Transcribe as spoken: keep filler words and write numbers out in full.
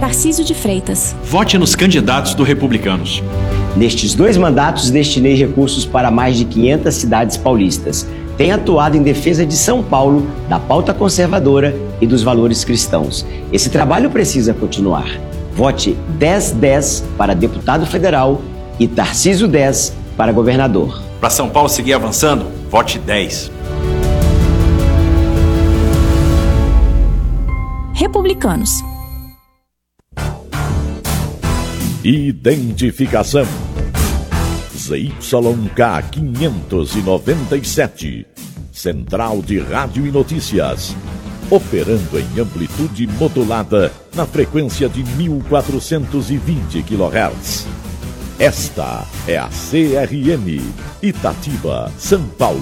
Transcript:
Tarcísio de Freitas. Vote nos candidatos do Republicanos. Nestes dois mandatos, destinei recursos para mais de quinhentas cidades paulistas. Tenho atuado em defesa de São Paulo, da pauta conservadora e dos valores cristãos. Esse trabalho precisa continuar. Vote dez dez para deputado federal e Tarcísio dez para governador. Para São Paulo seguir avançando, vote dez. Republicanos. Identificação Z Y K quinhentos e noventa e sete, Central de Rádio e Notícias, operando em amplitude modulada na frequência de mil quatrocentos e vinte quilohertz. Esta é a C R M, Itatiba, São Paulo.